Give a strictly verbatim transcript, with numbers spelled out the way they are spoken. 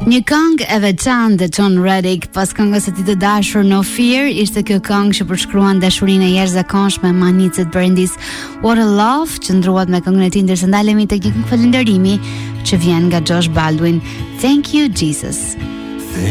Një këngë e veçantë dhe John Reddick pas këngës së tij të dashur No Fear ishte kjo këngë që përshkruan dashurinë e jashtëzakonshme me manicët Brandis. What a Love që ndruat me këngën e tij ndërsa ndalemi tek një këngë falënderimi që vjen nga Josh Baldwin. Thank you Jesus.